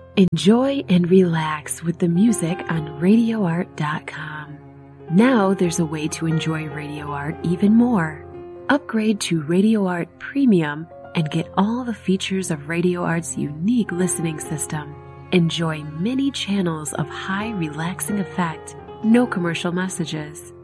Enjoy and relax with the music on RadioArt.com. Now there's a way to enjoy Radio Art even more. Upgrade to Radio Art Premium and get all the features of Radio Art's unique listening system. Enjoy many channels of high relaxing effect, no commercial messages.